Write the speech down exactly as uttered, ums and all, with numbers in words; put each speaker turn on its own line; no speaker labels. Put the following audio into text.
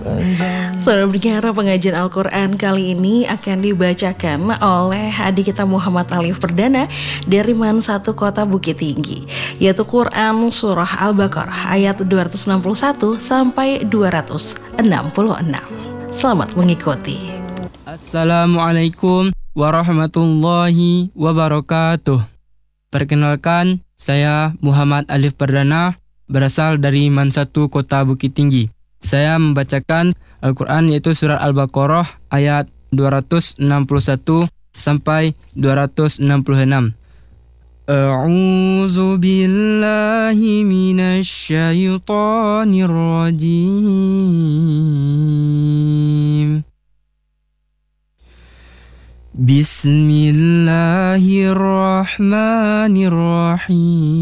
Saudara pendengar, pengajian Al-Quran kali ini akan dibacakan oleh adik kita Muhammad Alif Perdana dari Man satu Kota Bukit Tinggi, yaitu Quran Surah Al-Baqarah ayat dua ratus enam puluh satu sampai dua ratus enam puluh enam. Selamat mengikuti.
Assalamualaikum warahmatullahi wabarakatuh. Perkenalkan, saya Muhammad Alif Perdana, berasal dari Man satu Kota Bukit Tinggi. Saya membacakan Al-Quran yaitu surah Al-Baqarah ayat dua ratus enam puluh satu sampai dua ratus enam puluh enam. A'udzu billahi minasy syaithanir rajim. Bismillahirrahmanirrahim.